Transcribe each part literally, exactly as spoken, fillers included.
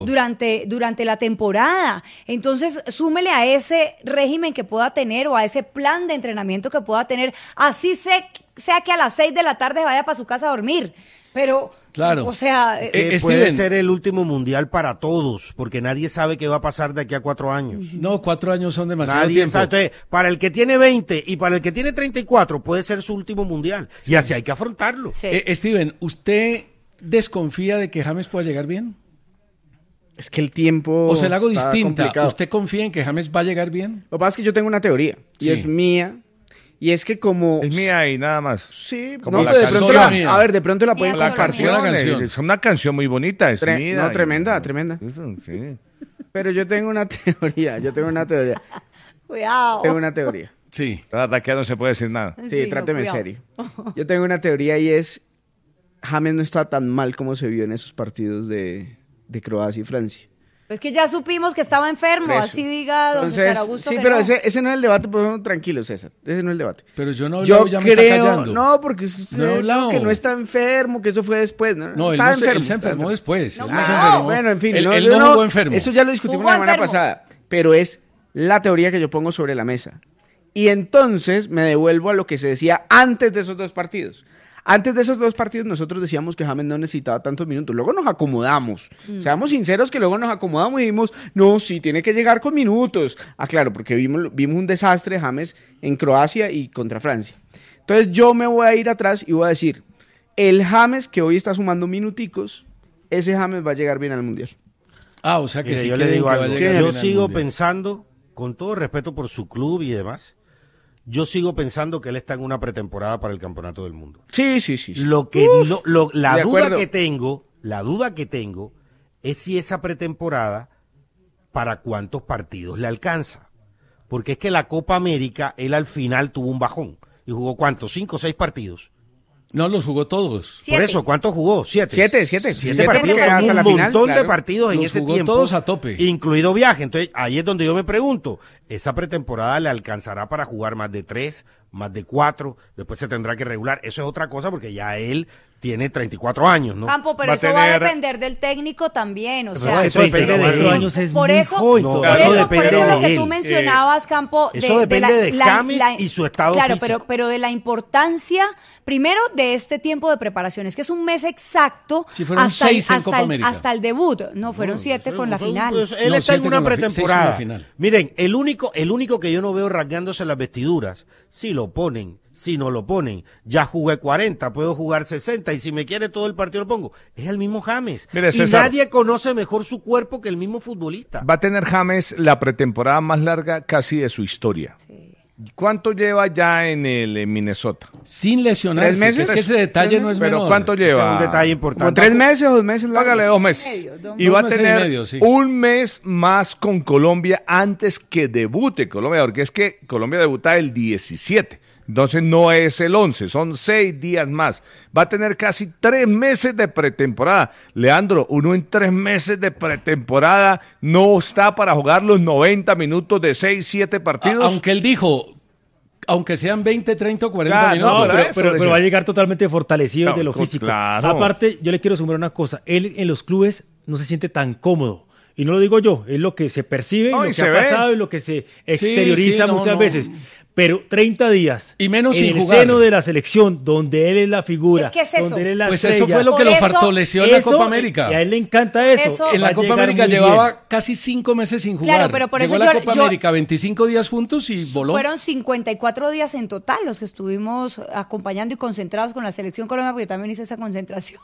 durante, durante la temporada. Entonces, súmele a ese régimen que pueda tener o a ese plan de entrenamiento que pueda tener, así se, sea que a las seis de la tarde vaya para su casa a dormir. Pero, claro. o sea... Eh, eh, puede ser el último mundial para todos, porque nadie sabe qué va a pasar de aquí a cuatro años. No, cuatro años son demasiado Nadie tiempo. sabe. Entonces, para el que tiene veinte y para el que tiene treinta y cuatro puede ser su último mundial. Sí. Y así hay que afrontarlo. Sí. Eh, Steven, ¿usted desconfía de que James pueda llegar bien? Es que el tiempo O se la hago está distinta. complicado. ¿Usted confía en que James va a llegar bien? Lo que pasa es que yo tengo una teoría, y Sí. es mía, y es que como... Es mía y nada más. Sí, Como no, la pero de pronto canción la, mía. a ver, de pronto la pueden Mía compartir. solo la canción. Es una canción muy bonita, es Tre- mía. no, y- tremenda, tremenda. Eso, sí. Pero yo tengo una teoría, yo tengo una teoría, Cuidado. tengo una teoría. Sí. La verdad que no se puede decir nada. Sí, Sí, no, tráteme en cuidado. serio. Yo tengo una teoría y es, James no está tan mal como se vio en esos partidos de, de Croacia y Francia. Es que ya supimos que estaba enfermo, Por eso. así diga don Entonces, César Augusto. sí, que pero no. ese, ese no es el debate, por favor, tranquilo, César. Ese no es el debate. Pero yo no he Yo hablado, ya me está creo, callando. no, porque usted No he hablado. dijo que no está enfermo, que eso fue después, ¿no? No, él, Estaba no se, él se estaba enfermó después. No, él no se ah, enfermó. Bueno, en fin, Él no, él yo no no- jugó enfermo. Eso ya lo discutimos Jugó la semana enfermo. pasada, pero es la teoría que yo pongo sobre la mesa. Y entonces me devuelvo a lo que se decía antes de esos dos partidos. Antes de esos dos partidos nosotros decíamos que James no necesitaba tantos minutos. Luego nos acomodamos. Mm. Seamos sinceros que luego nos acomodamos y dijimos, no, sí, tiene que llegar con minutos. Ah, claro, porque vimos, vimos un desastre de James en Croacia y contra Francia. Entonces yo me voy a ir atrás y voy a decir, el James que hoy está sumando minuticos, ese James va a llegar bien al Mundial. Ah, o sea que Mire, sí yo creen le digo que va a algo. llegar Yo bien al sigo Mundial. pensando, con todo respeto por su club y demás, yo sigo pensando que él está en una pretemporada para el Campeonato del Mundo. Sí, sí, sí. sí. Lo que Uf, lo- lo- la de duda acuerdo. que tengo, la duda que tengo es si esa pretemporada para cuántos partidos le alcanza. Porque es que la Copa América él al final tuvo un bajón y jugó cuántos, cinco o seis partidos. No, los jugó todos. Siete. Por eso, ¿cuántos jugó? Siete. Siete, siete. Siete Siete partidos, porque son hasta un la final, montón de claro. partidos en Los ese jugó tiempo. todos a tope. Incluido viaje. Entonces, ahí es donde yo me pregunto, ¿esa pretemporada le alcanzará para jugar más de tres, más de cuatro? Después se tendrá que regular. Eso es otra cosa porque ya él tiene treinta y cuatro años, ¿no? Campo, pero Va a eso va a tener- depender del técnico también, o Pero sea, eso depende de él. años es por muy eso, joven No, por todavía. eso eso, por depende eso lo de que él. tú mencionabas, Campo, de, Eso depende de la, James la- y su estado claro, físico. pero, pero de la importancia, primero, de este tiempo de preparaciones, que es un mes exacto Sí, fueron hasta, seis el, en hasta, Copa el, América. hasta el debut, no, fueron siete Eso, con la eso, final. pues, él No, está en siete una con la fi- seis con la pretemporada. final. Miren, el único, el único que yo no veo rasgándose las vestiduras, si lo ponen, si no lo ponen, ya jugué cuarenta, puedo jugar sesenta, y si me quiere todo el partido lo pongo. Es el mismo James. Mire, y César. nadie conoce mejor su cuerpo que el mismo futbolista. Va a tener James la pretemporada más larga casi de su historia. ¿Cuánto lleva ya en el en Minnesota? Sin lesionarse. ¿Tres meses? que es que ese detalle ¿Tres no es meses? Pero menor. ¿cuánto Ese es lleva? un detalle importante. Como tres meses o dos meses. largos. Págale dos meses. Medio, dos- y dos va a meses y tener medio, sí. un mes más con Colombia antes que debute Colombia, porque es que Colombia debuta el diecisiete. Entonces no es el once, son seis días más. Va a tener casi tres meses de pretemporada. Leandro, uno en tres meses de pretemporada no está para jugar los noventa minutos de seis, siete partidos. A- aunque él dijo, aunque sean veinte, treinta o cuarenta Claro, minutos. no, pero, eso pero- pero decía. va a llegar totalmente fortalecido No, de lo pues, físico. claro. Aparte, yo le quiero sumar una cosa. Él en los clubes no se siente tan cómodo. Y no lo digo yo, es lo que se percibe, No, lo y que se ha ve. pasado y lo que se exterioriza sí, no, muchas no. veces. Pero treinta días Y menos en sin el jugar. seno de la selección, donde él es la figura, Es que es eso. donde él es la Pues eso estrella. fue lo que Por lo eso- fortaleció en la Eso, Copa América. Y a él le encanta eso. Eso- En Va la a Copa llegar América muy llevaba bien. casi cinco meses sin jugar. Claro, pero por Llegó eso a la yo- Copa yo- América veinticinco días juntos y voló. Fueron cincuenta y cuatro días en total los que estuvimos acompañando y concentrados con la selección Colombia, porque yo también hice esa concentración.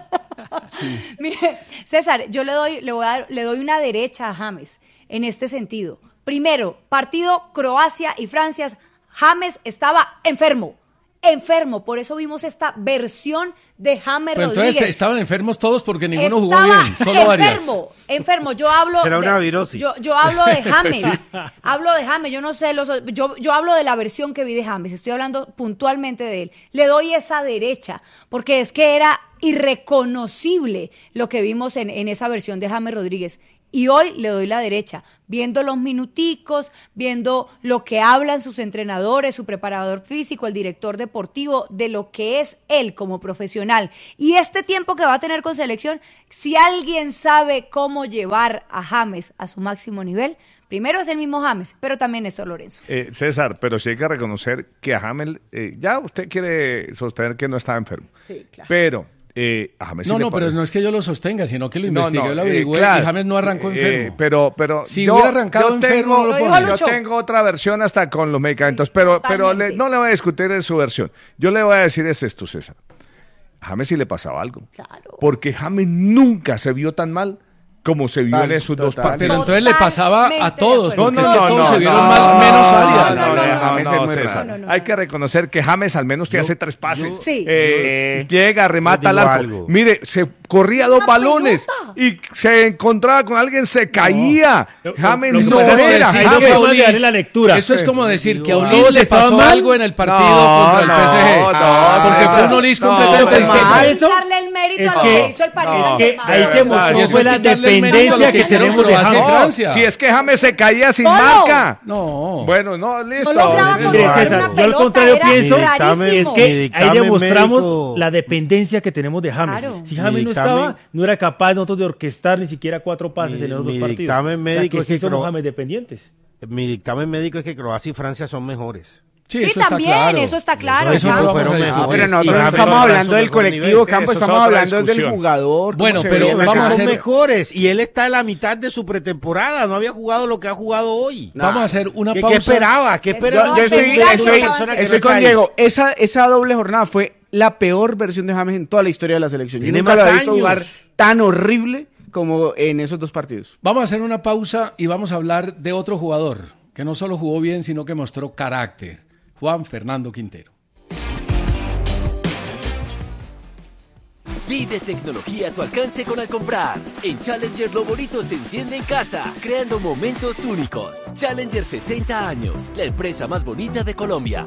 Mire, César, yo le doy, le voy a dar, le doy una derecha a James en este sentido. Primero, partido Croacia y Francia, James estaba enfermo. Enfermo, por eso vimos esta versión de James Pero Rodríguez. entonces estaban enfermos todos porque ninguno jugó Estaba bien, solo varias. enfermo, enfermo. Yo hablo Era una de, virosis. Yo, yo hablo de James. Hablo de James. Yo no sé los. Yo, yo hablo de la versión que vi de James. Estoy hablando puntualmente de él. Le doy esa derecha porque es que era irreconocible lo que vimos en, en esa versión de James Rodríguez. Y hoy le doy la derecha, viendo los minuticos, viendo lo que hablan sus entrenadores, su preparador físico, el director deportivo, de lo que es él como profesional. Y este tiempo que va a tener con selección, si alguien sabe cómo llevar a James a su máximo nivel, primero es el mismo James, pero también Néstor Lorenzo. Eh, César, pero sí hay que reconocer que a James, eh, ya usted quiere sostener que no estaba enfermo, Sí, claro. pero... Eh, a James No, sí le no, pero parece. no es que yo lo sostenga, sino que lo No, investigué, no, lo eh, averigüé claro, y James no arrancó eh, enfermo. pero, pero Si hubiera arrancado yo enfermo, tengo, no lo Lo dijo ponen. yo Lucho. tengo otra versión hasta con los medicamentos, pero, pero le- Totalmente. no le voy a discutir su versión. Yo le voy a decir es esto, César. A James sí le pasaba algo. Claro. Porque James nunca se vio tan mal como se vio Total, en esos dos total. partidos. Pero entonces le pasaba a Totalmente todos, de acuerdo. porque es que todos se vieron mal, menos Arias. No, no, No, no, no, James no, es muy César. raro. No, no, no. Hay que reconocer que James al menos te hace tres pases. Sí. Eh, llega, remata Yo al digo arco. algo. Mire, se corría dos Una balones pelota. y se encontraba con alguien, se caía. Lo- James lo que no pasa es que era. sí, Hay no James. que podemos Olis- darle la lectura. Eso es como decir que a Todos Olis le estaban pasó mal. algo en el partido No, contra el no, P S G. no, porque César. fue un Olis No, completamente pero distinto. más- Hay eso que darle el mérito es a lo que- que hizo el Paris no, Es Saint que Germain. ahí se verdad, mostró y eso fue es la quitarle el mérito a lo dependencia que que hicieron tenemos de Croacia y James. Francia. Si es que James se caía sin Solo. marca. No. Bueno, no, listo. No lograba Listo. Mire, controlar César, una yo al pelota, contrario era pienso rarísimo. es que ahí Dictamen demostramos médico. la dependencia que tenemos de James. Claro. Si James no Mi estaba, dictamen- no era capaz nosotros de orquestar ni siquiera cuatro pases Mi- en los mi dos partidos. dictamen O sea, médico que es sí que somos Cro- James dependientes. Mi dictamen médico es que Croacia y Francia son mejores. Sí, Sí, eso está también, claro. eso está claro. Eso ya. no lo vamos fueron a mejores. discutir. Pero nosotros Y no James estamos no hablando alcanzó del mejor colectivo, nivel. Campo, Eso es estamos otra hablando del discusión. jugador. Bueno, cómo se pero ve. Pero vamos a son hacer- mejores y él está a la mitad de su pretemporada, no había jugado lo que ha jugado hoy. Vamos a hacer una ¿Qué, pausa. qué esperaba? ¿Qué Yo- esperaba? yo Yo estoy, asegurando Una estoy, persona que estoy no con está ahí. Diego. Esa, esa doble jornada fue la peor versión de James en toda la historia de la selección. Yo Tiene nunca lo más había visto años. jugar tan horrible como en esos dos partidos. Vamos a hacer una pausa y vamos a hablar de otro jugador que no solo jugó bien, sino que mostró carácter. Juan Fernando Quintero. Vive tecnología a tu alcance con Alcomprar. En Challenger lo bonito se enciende en casa, creando momentos únicos. Challenger sesenta años, la empresa más bonita de Colombia.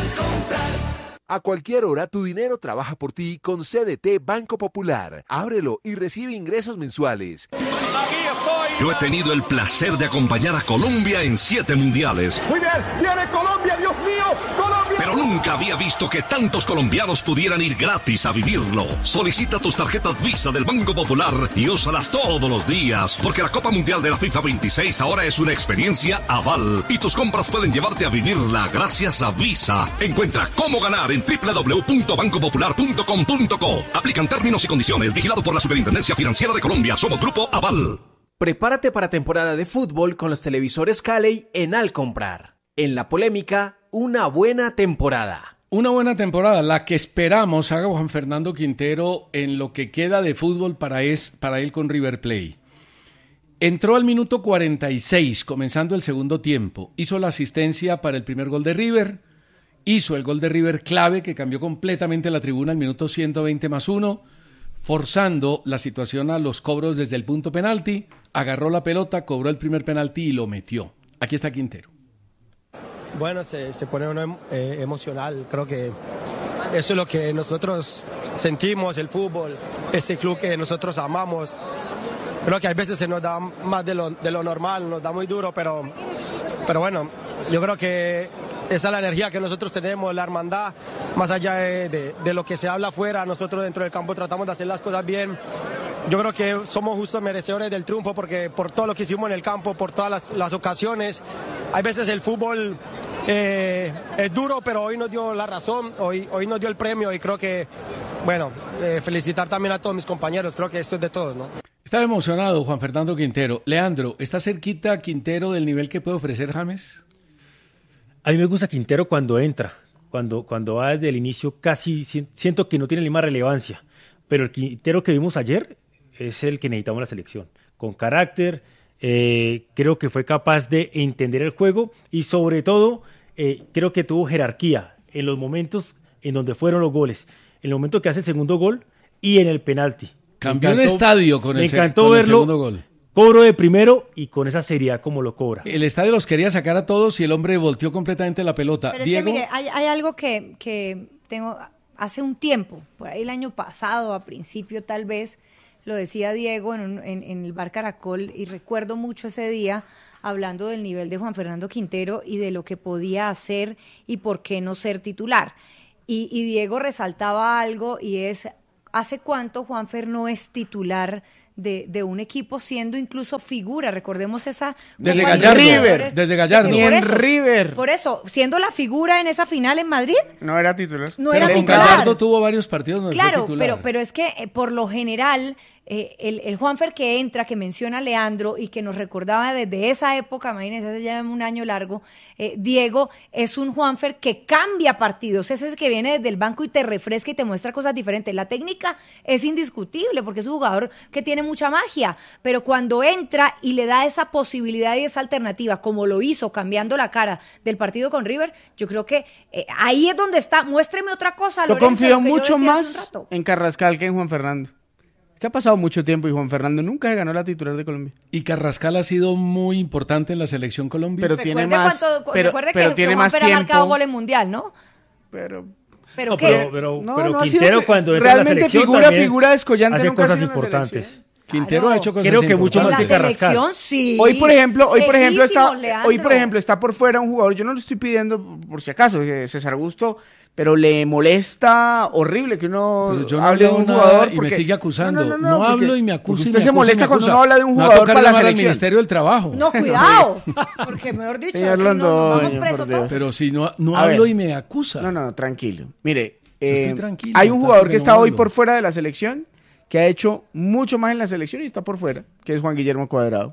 A cualquier hora tu dinero trabaja por ti con C D T Banco Popular. Ábrelo y recibe ingresos mensuales. Yo he tenido el placer de acompañar a Colombia en siete mundiales. Muy bien, viene Colombia, Dios mío, Colombia. Pero nunca había visto que tantos colombianos pudieran ir gratis a vivirlo. Solicita tus tarjetas Visa del Banco Popular y úsalas todos los días, porque la Copa Mundial de la FIFA veintiséis ahora es una experiencia aval y tus compras pueden llevarte a vivirla gracias a Visa. Encuentra cómo ganar en doble u doble u doble u punto banco popular punto com punto co. Aplican términos y condiciones. Vigilado por la Superintendencia Financiera de Colombia. Somos Grupo Aval. Prepárate para temporada de fútbol con los televisores Caley en Alcomprar. En la polémica, una buena temporada. Una buena temporada, la que esperamos haga Juan Fernando Quintero en lo que queda de fútbol para, es, para él con River Plate. Entró al minuto cuarenta y seis, comenzando el segundo tiempo. Hizo la asistencia para el primer gol de River. Hizo el gol de River clave que cambió completamente la tribuna al minuto ciento veinte más uno, forzando la situación a los cobros desde el punto penalti. Agarró la pelota, cobró el primer penalti y lo metió. Aquí está Quintero. Bueno, se, se pone uno eh, emocional, creo que eso es lo que nosotros sentimos, el fútbol, ese club que nosotros amamos. Creo que a veces se nos da más de lo, de lo normal, nos da muy duro, pero, pero bueno, yo creo que esa es la energía que nosotros tenemos, la hermandad, más allá de, de, de lo que se habla afuera, nosotros dentro del campo tratamos de hacer las cosas bien. Yo creo que somos justos merecedores del triunfo porque por todo lo que hicimos en el campo, por todas las, las ocasiones. Hay veces el fútbol eh, es duro, pero hoy nos dio la razón, hoy, hoy nos dio el premio y creo que, bueno, eh, felicitar también a todos mis compañeros, creo que esto es de todos, ¿no? Estaba emocionado Juan Fernando Quintero. Leandro, ¿está cerquita Quintero del nivel que puede ofrecer James? A mí me gusta Quintero cuando entra, cuando, cuando va desde el inicio, casi siento que no tiene la misma relevancia, pero el Quintero que vimos ayer es el que necesitamos en la selección, con carácter, eh, creo que fue capaz de entender el juego y sobre todo eh, creo que tuvo jerarquía en los momentos en donde fueron los goles, en el momento que hace el segundo gol y en el penalti. Cambió el estadio con el, me se- encantó con el verlo, segundo gol. cobro de primero y con esa seriedad como lo cobra. El estadio los quería sacar a todos y el hombre volteó completamente la pelota. Pero Diego, es que mire, hay, hay algo que, que tengo, hace un tiempo, por ahí el año pasado, a principio tal vez, lo decía Diego en, un, en, en el Bar Caracol, y recuerdo mucho ese día hablando del nivel de Juan Fernando Quintero y de lo que podía hacer y por qué no ser titular. Y, y Diego resaltaba algo, y es, ¿hace cuánto Juanfer no es titular de, de un equipo siendo incluso figura? Recordemos esa... Desde Gallardo. River. Desde Gallardo. Ni en River. Por eso, siendo la figura en esa final en Madrid, No era titular. no Pero era con titular. Gallardo tuvo varios partidos donde fue Claro, titular. pero, pero es que eh, por lo general eh, el, el Juanfer que entra, que menciona Leandro y que nos recordaba desde esa época, imagínense, hace ya un año largo, eh, Diego, es un Juanfer que cambia partidos, ese es el que viene desde el banco y te refresca y te muestra cosas diferentes. La técnica es indiscutible porque es un jugador que tiene mucha magia, pero cuando entra y le da esa posibilidad y esa alternativa, como lo hizo cambiando la cara del partido con River, yo creo que eh, ahí es donde está. Muéstreme otra cosa, Yo Lorenzo, confío lo que yo mucho decía hace un más rato. en Carrascal que en Juan Fernando. Es que ha pasado mucho tiempo y Juan Fernando nunca se ganó la titular de Colombia. Y Carrascal ha sido muy importante en la selección Colombia. Pero Recuerde tiene más, cuánto- pero, recuerde pero que, tiene que más Juanfer ha marcado tiempo. gol en mundial, ¿no? Pero ¿Pero No, qué? pero, pero, No, pero no ha sido Quintero fe- cuando entra a la realmente selección figura, también figura descollante hace nunca ha cosas sido en la importantes. selección. Quintero Claro. ha hecho cosas Creo que mucho En más la que Carrascal. selección, sí. Hoy por ejemplo, hoy por ejemplo está, Lejísimos, hoy por Leandro. ejemplo está por fuera un jugador. Yo no lo estoy pidiendo por si acaso, eh, César Augusto, pero le molesta horrible que uno Pero yo no hable de hablo un nada jugador y porque me sigue acusando. No, no, no, No, porque- hablo y me porque acusa. y usted me se acusa y molesta me cuando acusa. uno habla de un Me va a jugador tocar para la llamar al selección. Ministerio del Trabajo. No, cuidado. Porque mejor dicho, Señor aquí no- nos Londoño, vamos presos por Dios. todos. Pero si no, no A hablo ver. y me acusa. No, no, no, tranquilo. Mire, Yo estoy eh, tranquilo, hay un tanto jugador que que no está hoy hablo. por fuera de la selección, que ha hecho mucho más en la selección y está por fuera, que es Juan Guillermo Cuadrado.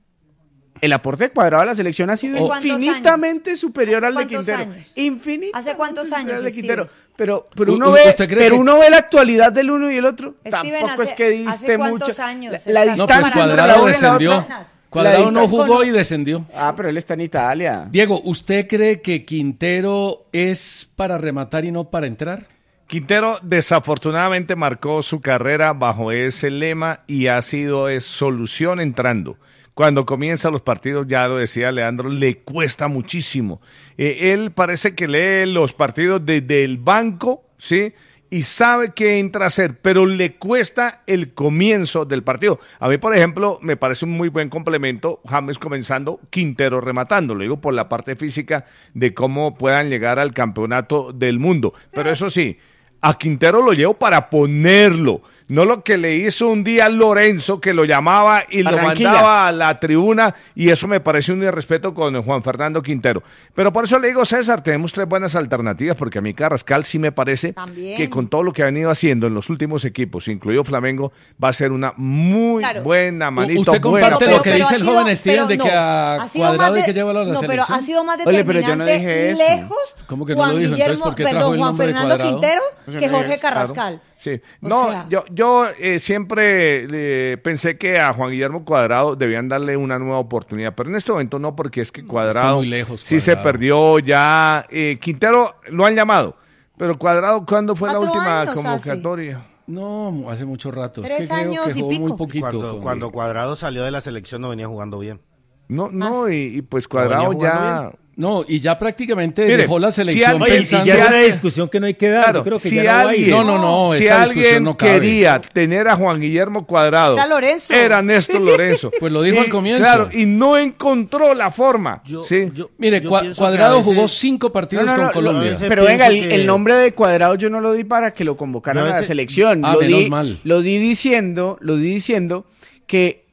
El aporte de Cuadrado a la selección ha sido ¿Hace cuántos infinitamente años? superior ¿Hace al de cuántos Quintero. años? Infinitamente ¿Hace cuántos superior años, al de Steven? Quintero. Pero, pero U- uno u- ve, ¿usted cree pero que- uno ve la actualidad del uno y el otro. Steven, Tampoco hace- es que diste ¿hace cuántos mucho. años La, estás la No, pues distancia entre la Cuadrado una y la descendió. otra. Cuadrado La no distancia- jugó y descendió. Ah, pero él está en Italia. Diego, ¿usted cree que Quintero es para rematar y no para entrar? Quintero desafortunadamente marcó su carrera bajo ese lema y ha sido es, solución entrando. Cuando comienzan los partidos, ya lo decía Leandro, le cuesta muchísimo. Eh, él parece que lee los partidos desde el banco, ¿sí? Y sabe qué entra a hacer, pero le cuesta el comienzo del partido. A mí, por ejemplo, me parece un muy buen complemento, James comenzando, Quintero rematando. Lo digo por la parte física de cómo puedan llegar al campeonato del mundo. Pero eso sí, a Quintero lo llevo para ponerlo. No lo que le hizo un día Lorenzo, que lo llamaba y lo Barranquilla. mandaba a la tribuna, y eso me parece un irrespeto con Juan Fernando Quintero. Pero por eso le digo, César, tenemos tres buenas alternativas, porque a mí Carrascal sí me parece También. que con todo lo que ha venido haciendo en los últimos equipos, incluido Flamengo, va a ser una muy Claro. buena manito. ¿Usted buena comparte Pero- lo que pero dice ha el sido- joven Steven pero de no, que a ha sido Cuadrado más hay de- que llevarlo a la no, selección? pero ha sido más Oye, pero yo no determinante dije eso. lejos ¿Cómo que no lo Juan dijo? Entonces, Guillermo, ¿por qué trajo perdón, el Juan nombre de Fernando Cuadrado? Quintero Pues que no Jorge es, claro. Carrascal. Sí, O no, sea- yo, yo eh, siempre eh, pensé que a Juan Guillermo Cuadrado debían darle una nueva oportunidad, pero en este momento no, porque es que Cuadrado muy lejos, sí se Cuadrado. perdió ya. eh, Quintero lo han llamado, pero Cuadrado, ¿cuándo fue la Cuatro última años convocatoria? No, hace mucho rato. Es Tres que creo años que y jugó muy pico. poquito. Cuando, con- cuando Cuadrado salió de la selección no venía jugando bien. No, no, Más. y, y pues venía Cuadrado jugando ya. No, y ya prácticamente Mire, dejó la si selección alguien- Oye, y pensando... ya es una alguien- discusión que no hay que dar. Claro, Yo creo que si ya no va a ir. alguien, No, no, no, si esa discusión alguien no cabe. quería tener a Juan Guillermo Cuadrado, Era Lorenzo. era Néstor Lorenzo. Pues lo dijo Y, al comienzo. Claro, y no encontró la forma. Yo- sí. yo- Mire, yo Cua- pienso Cuadrado que a veces- jugó cinco partidos No, no, con no, Colombia. lo- Pero venga, el, pienso que- el nombre de Cuadrado yo no lo di para que lo convocaran Yo a a la veces- selección. Ah, lo, menos di, mal. lo di diciendo, lo di diciendo que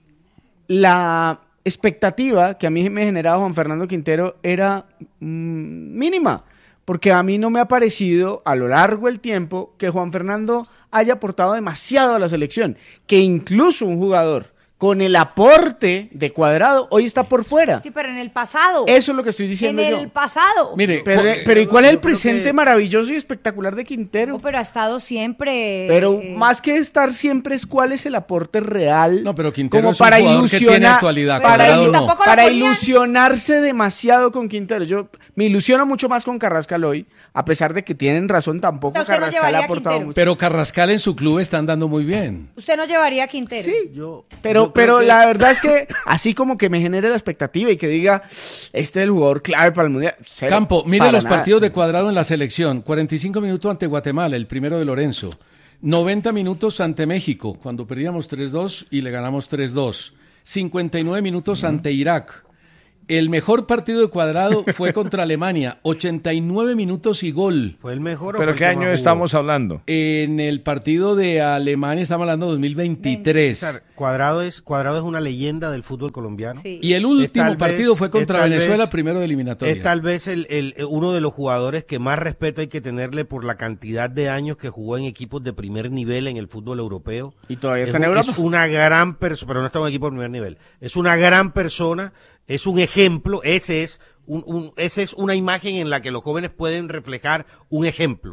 la expectativa que a mí me generaba Juan Fernando Quintero era mm, mínima, porque a mí no me ha parecido a lo largo del tiempo que Juan Fernando haya aportado demasiado a la selección, que incluso un jugador con el aporte de Cuadrado hoy está por fuera. Sí, pero en el pasado. Eso es lo que estoy diciendo en yo. el pasado. Mire, Pero, Ju- pero ¿y cuál es el yo creo presente que- maravilloso y espectacular de Quintero? No, pero ha estado siempre. Pero eh, más que estar siempre es cuál es el aporte real. No, pero Quintero como es un para jugador que tiene actualidad, para, Cuadrado ilu- no. Tampoco lo para ponían. ilusionarse demasiado con Quintero. Yo me ilusiono mucho más con Carrascal hoy, a pesar de que tienen razón, tampoco O sea, usted no Carrascal ha llevaría a aportado Quintero. mucho. pero Carrascal en su club está andando muy bien. Usted no llevaría a Quintero. Sí, Yo, pero, pero, pero que... la verdad es que así como que me genere la expectativa y que diga, este es el jugador clave para el Mundial. Cero, Campo, mire para los nada. partidos de Cuadrado en la selección. cuarenta y cinco minutos ante Guatemala, el primero de Lorenzo. noventa minutos ante México, cuando perdíamos tres dos y le ganamos tres dos. cincuenta y nueve minutos ante Irak. El mejor partido de Cuadrado fue contra Alemania, ochenta y nueve minutos y gol. ¿Fue el mejor o ¿Pero fue el qué que año más jugó? estamos hablando? En el partido de Alemania estamos hablando de dos mil veintitrés. César, Cuadrado es, Cuadrado es una leyenda del fútbol colombiano. Sí. Y el Es último tal partido vez- fue contra es tal Venezuela, vez- primero de eliminatoria. Es tal vez el, el- uno de los jugadores que más respeto hay que tenerle por la cantidad de años que jugó en equipos de primer nivel en el fútbol europeo. Y todavía Es, está en un- Europa. es una gran persona, pero no está en un equipo de primer nivel. Es una gran persona, es un ejemplo, ese es un, un- ese es una imagen en la que los jóvenes pueden reflejar un ejemplo.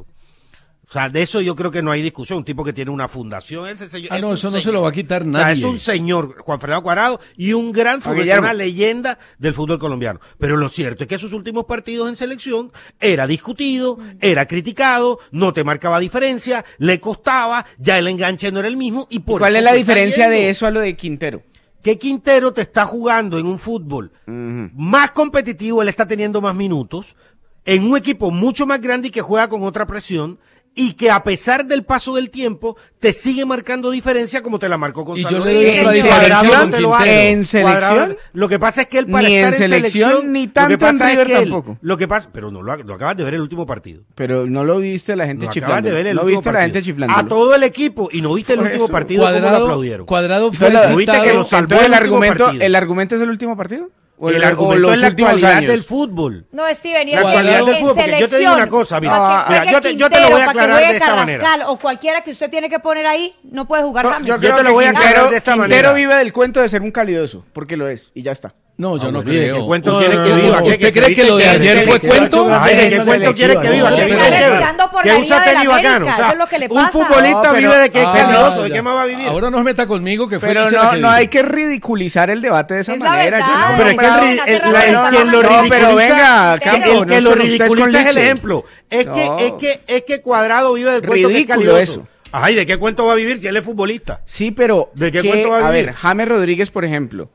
O sea, de eso yo creo que no hay discusión. Un tipo que tiene una fundación. Ese señor, Ah, es no, un eso no señor. se lo va a quitar O sea, nadie. es un señor, Juan Fernando Cuadrado, y un gran futbolista, Guillermo. una leyenda del fútbol colombiano. Pero lo cierto es que sus últimos partidos en selección era discutido, era criticado, no te marcaba diferencia, le costaba, ya el enganche no era el mismo. ¿Y por ¿Cuál eso es la fue diferencia saliendo. de eso a lo de Quintero? Que Quintero te está jugando en un fútbol más competitivo, él está teniendo más minutos, en un equipo mucho más grande y que juega con otra presión, y que a pesar del paso del tiempo te sigue marcando diferencia como te la marcó con Y San yo Luis. le doy En otra selección diferencia con te lo Quintero. hace. ¿En selección? Cuadrado, lo que pasa es que él para Ni estar en en selección, selección, ni lo que tanto en pasa es River que él- tampoco. Lo que pasa, pero no lo, lo acabas de ver el último partido. Pero no lo viste la gente Lo acabas chiflando. de ver el No último viste la partido. gente chiflando. A todo el equipo y no viste el Por último eso. partido cómo lo Cuadrado, aplaudieron. Cuadrado fue Entonces, ¿viste citado- que lo salvó Entonces, el el último argumento, partido? ¿el argumento es el último partido? ¿O El o argumento los es la últimos actualidad años? del fútbol. No, Steven, y La es que actualidad en del fútbol, porque yo te digo selección, una cosa, mira, para que mira, juegue yo te- yo te lo Quintero, voy a para que aclarar juegue de esta manera. Carrascal, o cualquiera que usted tiene que poner ahí, no puede jugar No, James. yo Yo creo te lo que voy a Quintero- aclarar de esta Quintero manera. vive del cuento de ser un calidoso, porque lo es, y ya está. No, yo Ah, no bueno, ¿y de creo. qué cuento No, quiere no, que no, viva? no. ¿Qué- ¿Usted que cree que lo de se ayer viste fue que- cuento? Ay, ¿de qué Selectiva, cuento quiere que viva? no, ¿Qué pero- vive Está chévere? respirando por Que la un Liga de la satélite bacano. América, O sea, eso es lo que le un pasa. futbolista No, pero- vive de que es Ah, calidoso. ¿De ya. qué más va a vivir? Ahora no se meta conmigo, que fue Pero Lichera no, que no dijo. hay que ridiculizar el debate de esa Es la manera. verdad. Yo no, Pero es que el, Hace ri- rato el- estaba la- el- hablando. quien lo No, ridiculiza, pero venga, Quintero. Campo, el no que es lo con usted, es con ridiculiza es el Leche. ejemplo. Es No. que es que es que Cuadrado vive del cuento que es Ridículo calidoso. eso. Ay, ¿de qué cuento va a vivir si él es futbolista? Sí, pero ¿De qué que- cuento va a a vivir? ver, James Rodríguez, por ejemplo,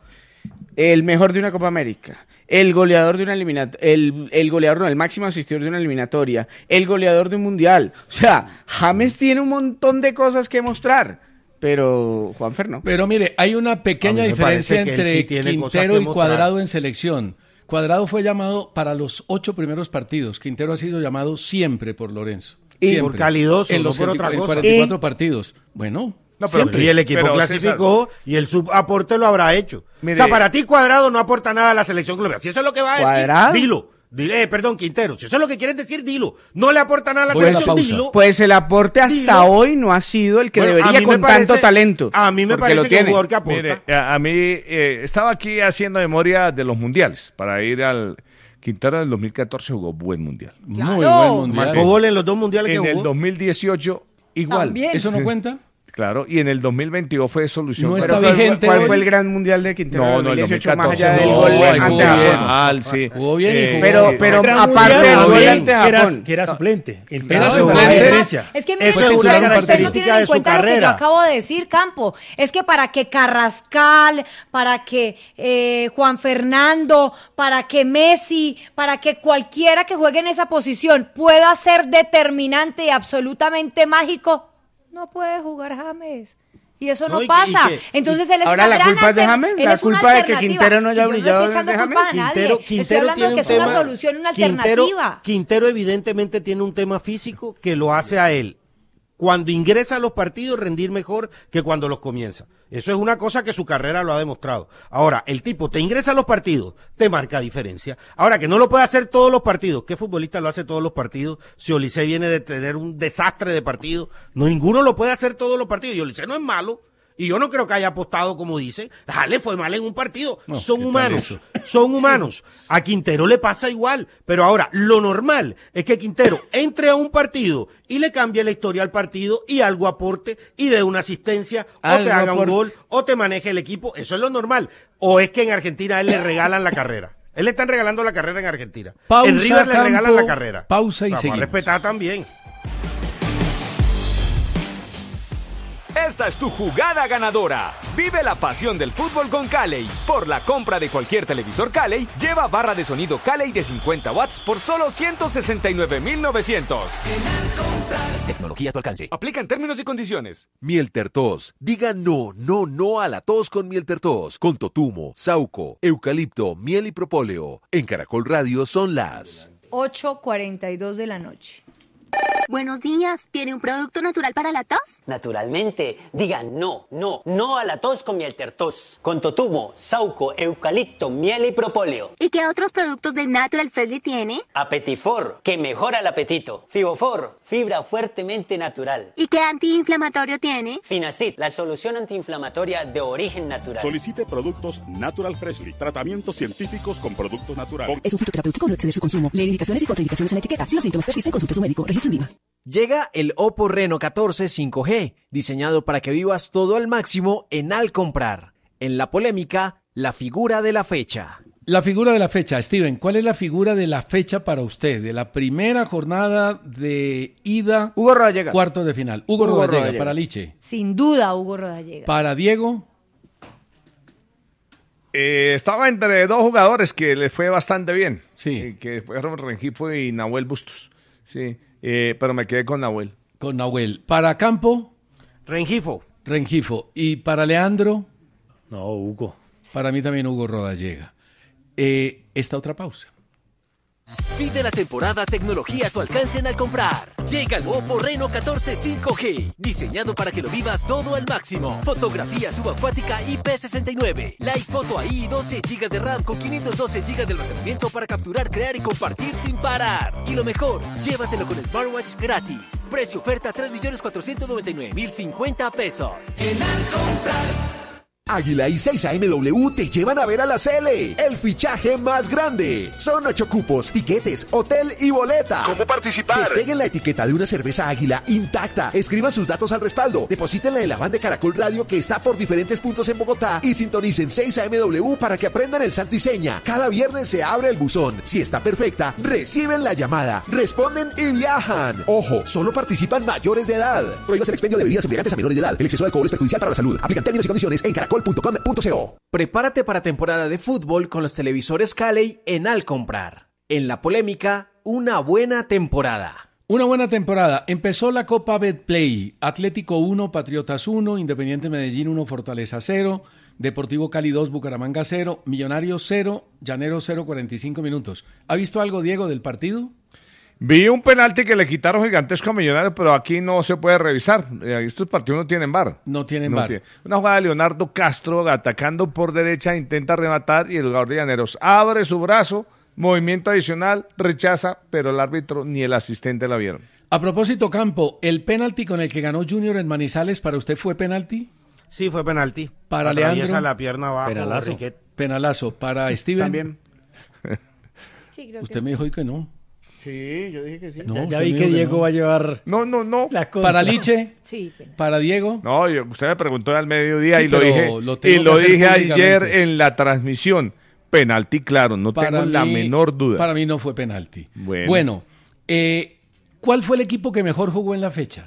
el mejor de una Copa América, el goleador de una eliminatoria, el, el goleador, no, el máximo asistidor de una eliminatoria, el goleador de un mundial. O sea, James tiene un montón de cosas que mostrar, pero Juanfer no. Pero mire, hay una pequeña A mí me diferencia parece que él entre sí tiene cosas Quintero que y mostrar. Cuadrado en selección. Cuadrado fue llamado para los ocho primeros partidos. Quintero ha sido llamado siempre por Lorenzo. Y Siempre. por calidoso, en no los por otra en cosa. cuarenta y cuatro partidos. Bueno, No, pero- siempre. Y el equipo Pero, clasificó y el subaporte lo habrá hecho. Mire- O sea, para ti Cuadrado no aporta nada a la selección colombiana. Si eso es lo que va a decir, ¿Cuadrado? dilo. Dile, eh, perdón, Quintero. Si eso es lo que quieres decir, dilo. No le aporta nada a la Voy a la selección, pausa. dilo. Pues el aporte hasta Dilo. hoy no ha sido el que Bueno, a debería mí me con parece- tanto talento. A mí me porque lo parece que es un tiene. jugador que aporta. Mire, a, a mí eh, estaba aquí haciendo memoria de los mundiales para ir al Quintero del dos mil catorce jugó buen mundial. Muy Claro. buen mundial. Marcó gol en los dos mundiales que En el jugó. dos mil dieciocho igual. También. ¿Eso no cuenta? Claro, y en el dos mil veintidós fue solución. No para- está Pero ¿cuál, vigente ¿Cuál hoy? fue el gran mundial de Quintero? No, en no, el dos mil dieciocho, más dos mil allá catorce. del No, gol ahí ante jugó Japón. bien. Mal, sí. Jugó bien y Eh, jugó Pero, bien. pero Gran aparte mundial, del gol bien, ante que era, Japón. que era suplente. El Era trabajo de suplente. la Además, diferencia. es que Fue mire, titular ustedes, un ustedes no característica tienen de en su cuenta lo que yo carrera. acabo de decir, Campo. Es que para que Carrascal, para que eh, Juan Fernando, para que Messi, para que cualquiera que juegue en esa posición pueda ser determinante y absolutamente mágico, no puede jugar James. Y eso no, No, y que- pasa. y que- Entonces él es Ahora una la gran culpa es de alter- James, él la es una culpa de que alternativa. Quintero no haya Y yo brillado no estoy echando es de culpa a James. nadie. Quintero, estoy Quintero hablando tiene de que un es una tema- solución, una Quintero- alternativa. Quintero evidentemente tiene un tema físico que lo hace a él, cuando ingresa a los partidos, rendir mejor que cuando los comienza. Eso es una cosa que su carrera lo ha demostrado. Ahora, el tipo te ingresa a los partidos, te marca diferencia. Ahora, que no lo puede hacer todos los partidos. ¿Qué futbolista lo hace todos los partidos? Si Olise viene de tener un desastre de partidos, no, ninguno lo puede hacer todos los partidos. Y Olise no es malo. Y yo no creo que haya apostado como dice. Ah, le fue mal en un partido. No, Son ¿qué tal humanos. eso? Son humanos. A Quintero le pasa igual. Pero ahora, lo normal es que Quintero entre a un partido y le cambie la historia al partido y algo aporte y dé una asistencia o Algo te haga un aporte. gol o te maneje el equipo. Eso es lo normal. O es que en Argentina a él le regalan la carrera. Él le están regalando la carrera en Argentina. Pausa, en River le Campo, regalan la carrera. pausa y Vamos seguimos. a respetar también. Esta es tu jugada ganadora. Vive la pasión del fútbol con Calley. Por la compra de cualquier televisor Calley, lleva barra de sonido Calley de cincuenta watts por solo ciento sesenta y nueve mil novecientos. Tecnología a tu alcance. Aplica en términos y condiciones. Mieltertos. Diga no, no, no a la tos con Mieltertos. Con totumo, sauco, eucalipto, miel y propóleo. En Caracol Radio son las ocho cuarenta y dos de la noche. Buenos días, ¿tiene un producto natural para la tos? Naturalmente, diga no, no, no a la tos con Mieltertos. Con totumo, sauco, eucalipto, miel y propóleo. ¿Y qué otros productos de Natural Freshly tiene? Apetifor, que mejora el apetito. Fibofor, fibra fuertemente natural. ¿Y qué antiinflamatorio tiene? Finacid, la solución antiinflamatoria de origen natural. Solicite productos Natural Freshly, tratamientos científicos con productos naturales. Es un fitoterapéutico, no exceder su consumo. Lee indicaciones y contraindicaciones en la etiqueta. Si los síntomas persisten, consulte a su médico. Registro en Viva. Llega el Oppo Reno catorce cinco G, diseñado para que vivas todo al máximo en Al Comprar. En la polémica, la figura de la fecha. La figura de la fecha, Steven, ¿cuál es la figura de la fecha para usted? De la primera jornada de ida. Hugo Rodallega. Cuartos de final. Hugo, Hugo Rodallega, Rodallega. para Liche. Sin duda, Hugo Rodallega. Para Diego. Eh, estaba entre dos jugadores que le fue bastante bien. Sí. Eh, que fueron Rengifo y Nahuel Bustos. Sí. Eh, pero me quedé con Nahuel. Con Nahuel. Para Campo. Rengifo. Rengifo. Y para Leandro. No, Hugo. Para mí también Hugo Rodallega. Eh, esta otra pausa. Vive la temporada tecnología a tu alcance en Al Comprar. Llega el Oppo Reno catorce cinco G, diseñado para que lo vivas todo al máximo. Fotografía subacuática I P sesenta y nueve, Live Photo A I y doce gigas de RAM con quinientos doce gigas de almacenamiento para capturar, crear y compartir sin parar. Y lo mejor, llévatelo con Smartwatch gratis. Precio oferta tres millones cuatrocientos noventa y nueve mil cincuenta pesos. En Al Comprar. Águila y seis A M W te llevan a ver a la Cele, el fichaje más grande. Son ocho cupos, tiquetes, hotel y boleta. ¿Cómo participar? Despeguen la etiqueta de una cerveza Águila intacta. Escriban sus datos al respaldo. Deposítenla en la van de Caracol Radio que está por diferentes puntos en Bogotá y sintonicen seis A M W para que aprendan el santo y seña. Cada viernes se abre el buzón. Si está perfecta, reciben la llamada, responden y viajan. Ojo, solo participan mayores de edad. Prohíbas el expendio de bebidas embriagantes a menores de edad. El exceso de alcohol es perjudicial para la salud. Aplican términos y condiciones en caracol punto com punto co. Prepárate para temporada de fútbol con los televisores Calley en Al Comprar. En la polémica, una buena temporada. Una buena temporada. Empezó la Copa Betplay. Atlético uno, Patriotas uno, Independiente Medellín uno, Fortaleza cero, Deportivo Cali dos, Bucaramanga cero, Millonarios cero, Llaneros cero, cuarenta y cinco minutos. ¿Ha visto algo, Diego, del partido? Vi un penalti que le quitaron gigantesco a Millonarios, pero aquí no se puede revisar. Eh, Estos partidos no tienen V A R. No tienen No V A R. tiene. Una jugada de Leonardo Castro atacando por derecha, intenta rematar y el jugador de Llaneros abre su brazo, movimiento adicional, rechaza, pero el árbitro ni el asistente la vieron. A propósito, Campo, ¿el penalti con el que ganó Junior en Manizales para usted fue penalti? Sí, fue penalti. Para Atraviesa Leandro. la pierna abajo. Penalazo. Riquet. Penalazo. Para Steven. También. Sí, creo Usted que me dijo hoy que no. Sí, yo dije que sí. No, ya usted ya vi me que dijo Diego no. va a llevar No, no, no. la contra. Para Liche. Sí, pena. Para Diego. No, yo- usted me preguntó al mediodía Sí, y lo pero dije, lo tengo y que lo hacer dije ayer públicamente. en la transmisión. Penalti, claro, no Para tengo la mí- menor duda. Para mí no fue penalti. Bueno. Bueno, eh, ¿cuál fue el equipo que mejor jugó en la fecha?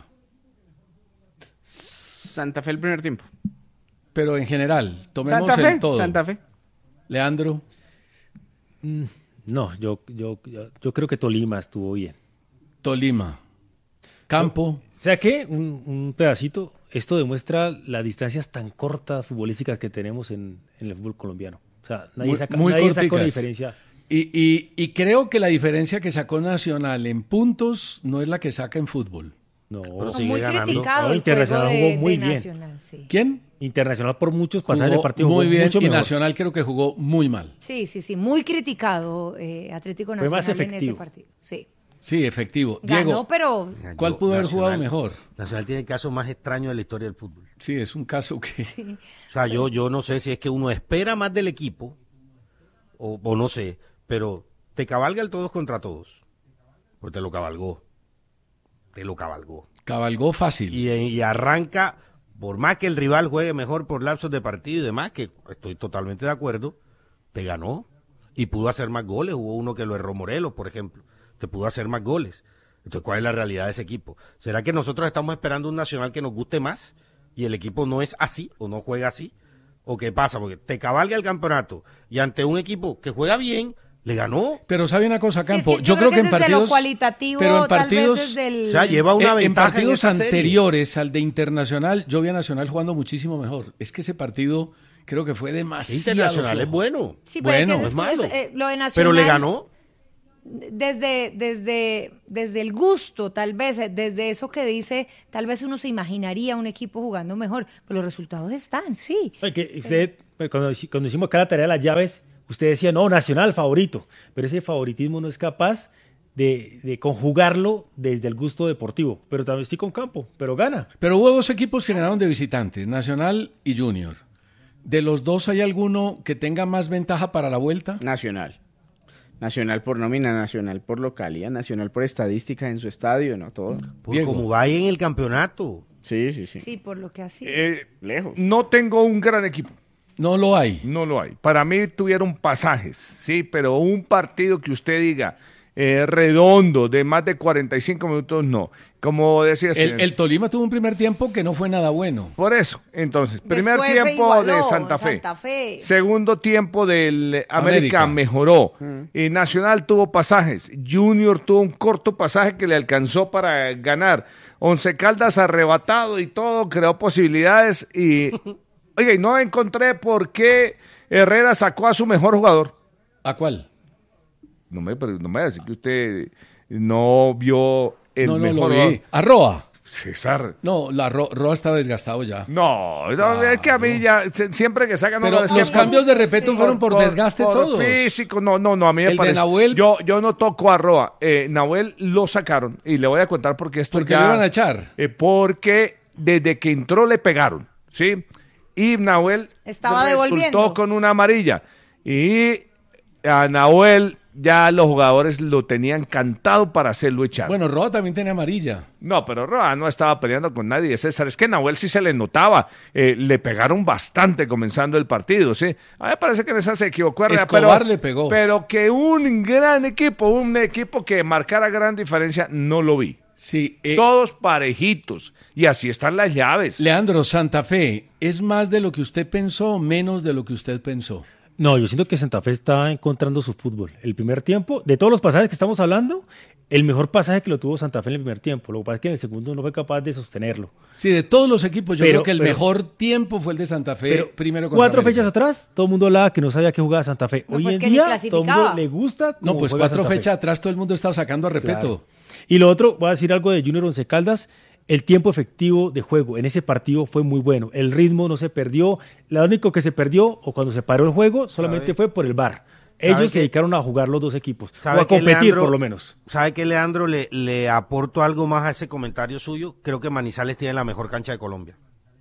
Santa Fe el primer tiempo. Pero en general, tomemos Santa Fe, el todo. Santa Fe. Leandro. Mm, No, yo, yo, yo, yo creo que Tolima estuvo bien. Tolima. Campo. O sea que, un, un pedacito, esto demuestra las distancias tan cortas futbolísticas que tenemos en, en el fútbol colombiano. O sea, nadie, Muy- saca, muy nadie sacó la corticas. diferencia. Y, y, y creo que la diferencia que sacó Nacional en puntos no es la que saca en fútbol. No, Pero Fue sigue muy ganando. criticado No, el Internacional juego de, jugó muy de bien. Nacional, sí. ¿Quién? Internacional por muchos pasajes Jugó de partido muy jugó bien mucho y mejor. Nacional creo que jugó muy mal. Sí, sí, sí, muy criticado eh, Atlético Fue Nacional más en ese efectivo. partido. Sí. Sí, efectivo. Ganó, Diego, pero ¿cuál pudo haber jugado mejor? Nacional tiene el caso más extraño de la historia del fútbol. Sí, es un caso que... sí. O sea, yo, yo no sé si es que uno espera más del equipo, o, o no sé, pero te cabalga el todos contra todos. Pues te lo cabalgó. Te lo cabalgó. Cabalgó fácil. Y, y arranca, por más que el rival juegue mejor por lapsos de partido y demás, que estoy totalmente de acuerdo, te ganó. Y pudo hacer más goles. Hubo uno que lo erró Morelos, por ejemplo. Te pudo hacer más goles. Entonces, ¿cuál es la realidad de ese equipo? ¿Será que nosotros estamos esperando un Nacional que nos guste más? y el equipo no es así o no juega así, ¿o qué pasa? Porque te cabalga el campeonato y ante un equipo que juega bien, le ganó. Pero sabe una cosa, Campo, Sí, es que yo, yo creo creo que que en es desde partidos, lo cualitativo, pero en tal vez partidos, desde el- O sea, lleva una en, en ventaja en partidos esa serie. anteriores al de Internacional, yo vi a Nacional jugando muchísimo mejor. Es que ese partido creo que fue demasiado Internacional es flojo. bueno. Sí, pero es bueno, que es es- malo. es- eh, lo de Pero Nacional, le ganó. Desde, desde, desde el gusto, tal vez, eh, desde eso que dice, tal vez uno se imaginaría un equipo jugando mejor, pero los resultados están, sí. Oye, que usted, pues, cuando, cuando hicimos cada tarea de las llaves, usted decía, no, Nacional, favorito. Pero ese favoritismo no es capaz de, de conjugarlo desde el gusto deportivo. Pero también estoy con Campo, pero gana. Pero hubo dos equipos que ganaron de visitantes, Nacional y Junior. ¿De los dos hay alguno que tenga más ventaja para la vuelta? Nacional. Nacional por nómina, Nacional por localidad, Nacional por estadística en su estadio, ¿no? Todo. Por Diego. como va en el campeonato. Sí, sí, sí. Sí, por lo que así. Eh, Lejos. no tengo un gran equipo. No lo hay. No lo hay. Para mí tuvieron pasajes, sí, pero un partido que usted diga eh, redondo de más de cuarenta y cinco minutos, no. Como decía El, Steven, el Tolima tuvo un primer tiempo que no fue nada bueno. por eso, entonces, primer Después se tiempo igualó, de Santa Fe. Santa Fe. Segundo tiempo del eh, América, América. mejoró. Y Nacional tuvo pasajes. Junior tuvo un corto pasaje que le alcanzó para ganar. Once Caldas arrebatado y todo, creó posibilidades. Y, oiga, y no encontré por qué Herrera sacó a su mejor jugador. ¿A cuál? No me, pero no me va a decir que usted no vio el no, no mejor lo vi. jugador. ¿A Roa? César. No, la Ro- Roa está desgastado ya. No, no, es que a mí ya, se- siempre que sacan... Pero no, es que los cambios de repente fueron por, desgaste por todos. físico, no, no, no, a mí me El de parece... Nahuel- Yo, yo no toco a Roa. Eh, Nahuel lo sacaron, y le voy a contar porque esto Porque ya... lo iban a echar. Eh, porque desde que entró le pegaron, ¿sí? Y Nahuel Estaba resultó devolviendo. con una amarilla. Y a Nahuel ya los jugadores lo tenían cantado para hacerlo echar. Bueno, Roa también tenía amarilla. No, pero Roa no estaba peleando con nadie, César. Es que Nahuel sí se le notaba. Eh, le pegaron bastante comenzando el partido, ¿sí? A mí me parece que en esa se equivocó Herrera, Escobar pero, le pegó. Pero que un gran equipo, un equipo que marcara gran diferencia, no lo vi. Sí, eh, Todos parejitos. Y así están las llaves. Leandro, Santa Fe, ¿es más de lo que usted pensó o menos de lo que usted pensó? No, yo siento que Santa Fe está encontrando su fútbol. El primer tiempo, de todos los pasajes que estamos hablando, el mejor pasaje que lo tuvo Santa Fe en el primer tiempo. Lo que pasa es que en el segundo no fue capaz de sostenerlo. Sí, de todos los equipos, yo Pero- creo que el pero- mejor tiempo fue el de Santa Fe, Pero primero contra cuatro América. fechas atrás, todo el mundo hablaba que no sabía qué jugaba Santa Fe. No, Hoy pues en que ni día, todo el clasificaba. mundo le gusta No, cómo pues juega cuatro Santa Fe. fechas atrás todo el mundo estaba sacando a Repeto. Claro. Y lo otro, voy a decir algo de Junior Once Caldas, el tiempo efectivo de juego en ese partido fue muy bueno, el ritmo no se perdió, lo único que se perdió o cuando se paró el juego solamente ¿Sabe? fue por el V A R. ¿Sabe Ellos se que- dedicaron a jugar los dos equipos, o ¿Sabe a que competir Leandro- por lo menos. ¿Sabe que Leandro le, le aporto algo más a ese comentario suyo? Creo que Manizales tiene la mejor cancha de Colombia.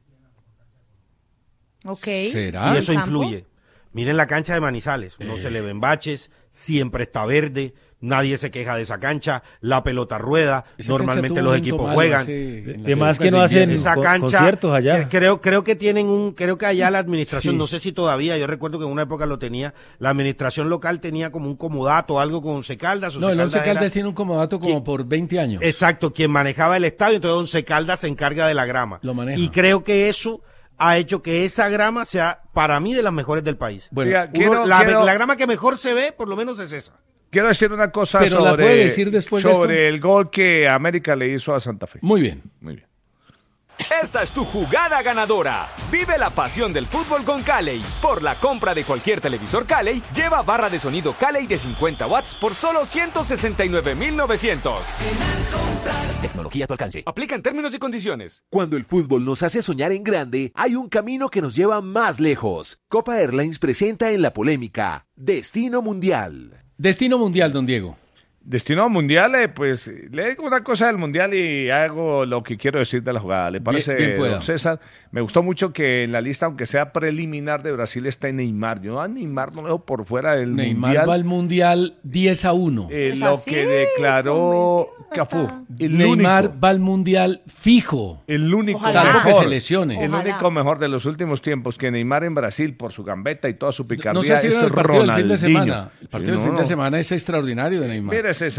Ok. ¿Será? Y eso ¿En campo? influye. Miren la cancha de Manizales, no se le ven baches, siempre está verde, nadie se queja de esa cancha, la pelota rueda, Esa normalmente cancha tuvo los un momento equipos malo juegan. hace- De- en las de más épocas que no de hacen invierno. Esa con- cancha, conciertos allá. que- creo, creo que tienen un, creo que allá la administración, Sí. no sé si todavía, yo recuerdo que en una época lo tenía, la administración local tenía como un comodato, algo con Once Caldas. No, el Once era- Caldas tiene un comodato como ¿Quién? por veinte años. Exacto, quien manejaba el estadio, entonces Once Caldas se encarga de la grama. Lo maneja. Y creo que eso ha hecho que esa grama sea, para mí, de las mejores del país. Bueno, Oiga, Uno- quiero- la, quiero- la grama que mejor se ve, por lo menos es esa. Quiero decir una cosa Pero la sobre, puede decir después de sobre esto. el gol que América le hizo a Santa Fe. Muy bien. Muy bien. Esta es tu jugada ganadora. Vive la pasión del fútbol con Calley. Por la compra de cualquier televisor Calley, lleva barra de sonido Calley de cincuenta watts por solo ciento sesenta y nueve mil novecientos. Tecnología a tu alcance. Aplican términos y condiciones. Cuando el fútbol nos hace soñar en grande, hay un camino que nos lleva más lejos. Copa Airlines presenta en la polémica Destino Mundial. Destino mundial, don Diego. Destino mundial, eh, pues le digo una cosa del mundial y hago lo que quiero decir de la jugada. ¿Le parece, bien pueda. don César? Me gustó mucho que en la lista, aunque sea preliminar de Brasil, está Neymar. Yo a Neymar no lo veo por fuera del Neymar mundial. va al mundial diez a uno. Eh, Pues lo así, que declaró convencido Cafú. está. El Neymar único, va al mundial fijo. el único Ojalá. Salvo que mejor. se lesione. El Ojalá. único mejor de los últimos tiempos que Neymar en Brasil, por su gambeta y toda su picardía, No sé si es vieron el partido del fin de Ronaldinho. semana. El partido del No, fin de no. semana es extraordinario de Neymar. Mire, César,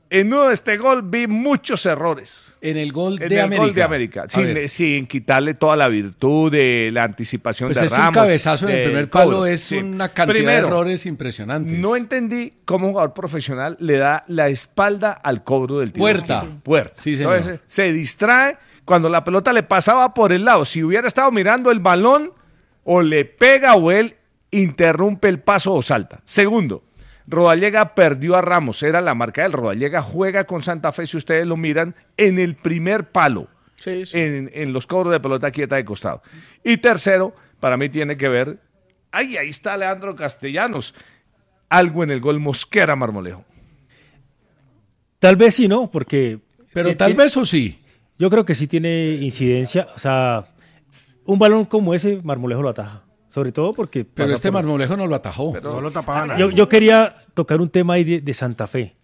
En uno de este gol vi muchos errores. En el gol en de el América. Gol de América. Sin, sin quitarle toda la virtud de la anticipación Pues de es Ramos. un cabezazo en el primer palo, cobro. es Sí. una cantidad Primero, de errores impresionantes. no entendí cómo un jugador profesional le da la espalda al cobro del tiro. Puerta. Sí. Puerta. Sí, señor. Entonces se distrae cuando la pelota le pasaba por el lado. Si hubiera estado mirando el balón, o le pega o él interrumpe el paso o salta. Segundo, Rodallega perdió a Ramos, era la marca del Rodallega, juega con Santa Fe, si ustedes lo miran, en el primer palo, sí, sí. En, en los cobros de pelota quieta de costado. Y tercero, para mí tiene que ver, ay, ahí está Leandro Castellanos, algo en el gol Mosquera Marmolejo. Tal vez sí, ¿no? Porque... Pero eh, tal tiene, vez o sí. Yo creo que sí tiene incidencia, o sea, un balón como ese, Marmolejo lo ataja. Sobre todo porque... Pero pasa este por- Marmolejo no lo atajó. Pero no lo tapaban ahí. Yo, yo quería tocar un tema ahí de, de Santa Fe.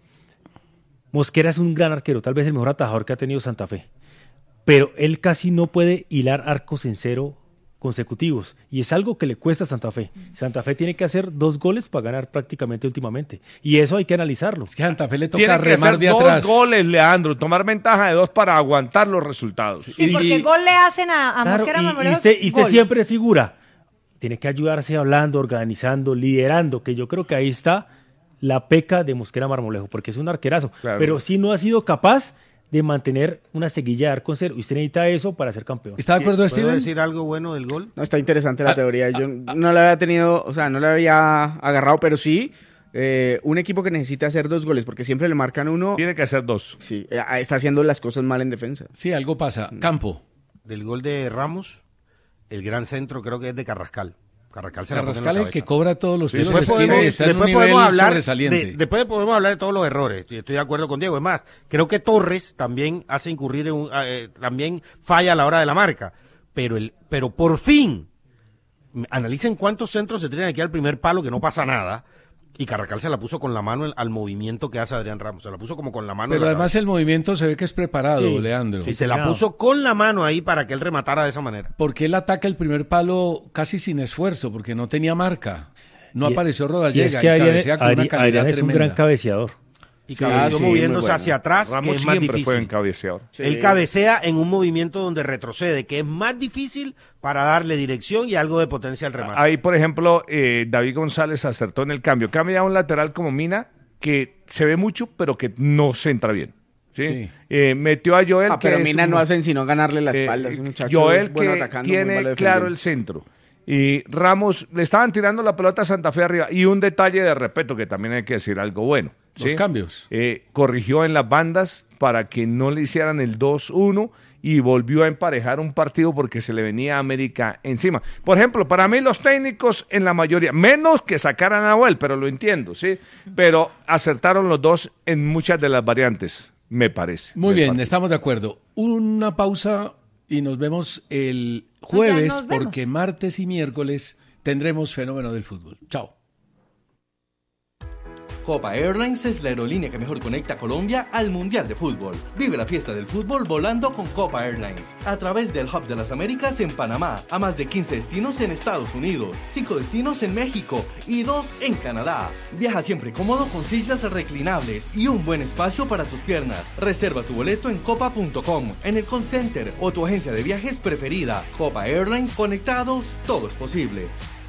Mosquera es un gran arquero, tal vez el mejor atajador que ha tenido Santa Fe. Pero él casi no puede hilar arcos en cero consecutivos. Y es algo que le cuesta a Santa Fe. Santa Fe tiene que hacer dos goles para ganar prácticamente últimamente. Y eso hay que analizarlo. Es que a Santa Fe le toca Tiene que remar hacer de dos atrás. goles, Leandro, tomar ventaja de dos para aguantar los resultados. Sí, porque gol le hacen a, a Claro, Mosquera y- Marmolejo. y usted, y usted gol. siempre figura. Tiene que ayudarse hablando, organizando, liderando, que yo creo que ahí está la peca de Mosquera Marmolejo, porque es un arquerazo. Claro. Pero sí no ha sido capaz de mantener una seguilla de arco en cero. Y usted necesita eso para ser campeón. ¿Está de acuerdo, ¿Puedo Steven? decir algo bueno del gol? No, está interesante la Ah, teoría. Yo no la había tenido, o sea, no la había agarrado, pero sí, eh, un equipo que necesita hacer dos goles, porque siempre le marcan uno. Tiene que hacer dos. Sí, eh, está haciendo las cosas mal en defensa. Sí, algo pasa. Campo. Del gol de Ramos, el gran centro creo que es de Carrascal. Carrascal se la puso en Carrascal la es el que cabeza. cobra todos los tiros Después de esquina podemos, y está en un después nivel podemos hablar sobresaliente. de, después podemos hablar de todos los errores. Estoy, estoy de acuerdo con Diego. Es más, creo que Torres también hace incurrir en un, eh, también falla a la hora de la marca. Pero el, pero por fin, analicen cuántos centros se tienen aquí al primer palo que no pasa nada. Y Carrascal se la puso con la mano al, al movimiento que hace Adrián Ramos. Se la puso como con la mano. Pero en la además el movimiento se ve que es preparado, Sí. Leandro. Y se la puso con la mano ahí para que él rematara de esa manera. Porque él ataca el primer palo casi sin esfuerzo, porque no tenía marca. No Y- apareció y Rodallega es y, que Adrián, cabecea con una Adri- calidad Adrián es un tremenda. gran cabeceador. Y Sí, cabeceó sí, moviéndose muy bueno. hacia atrás, Ramos que es más siempre difícil. fue en cabeceador. Sí. Él cabecea en un movimiento donde retrocede, que es más difícil para darle dirección y algo de potencia al remate. Ahí, por ejemplo, eh, David González acertó en el cambio. Cambia a un lateral como Mina, que se ve mucho, pero que no se entra bien. ¿sí? Sí. Eh, metió a Joel, Ah, que pero es Mina un- no hacen sino ganarle la eh, espalda. Ese muchacho Joel, es bueno que atacando, muy tiene malo claro defendiendo. el centro. Y Ramos, le estaban tirando la pelota a Santa Fe arriba. Y un detalle de respeto, que también hay que decir algo bueno. ¿sí? Los cambios. Eh, corrigió en las bandas para que no le hicieran el dos uno y volvió a emparejar un partido porque se le venía a América encima. Por ejemplo, para mí los técnicos en la mayoría, menos que sacaran a Nahuel, pero lo entiendo, ¿sí? Pero acertaron los dos en muchas de las variantes, me parece. Muy del bien, partido. estamos de acuerdo. Una pausa y nos vemos el jueves, nos vemos. porque martes y miércoles tendremos Fenómeno del Fútbol. Chao. Copa Airlines es la aerolínea que mejor conecta a Colombia al Mundial de Fútbol. Vive la fiesta del fútbol volando con Copa Airlines a través del Hub de las Américas en Panamá, a más de quince destinos en Estados Unidos, cinco destinos en México y dos en Canadá. Viaja siempre cómodo con sillas reclinables y un buen espacio para tus piernas. Reserva tu boleto en copa punto com, en el call center o tu agencia de viajes preferida. Copa Airlines, conectados, todo es posible.